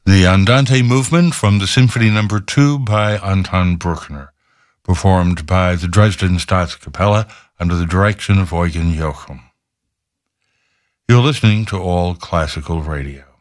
The Andante movement from the Symphony No. 2 by Anton Bruckner, performed by the Dresden Staatskapelle under the direction of Eugen Joachim. You're listening to All Classical Radio.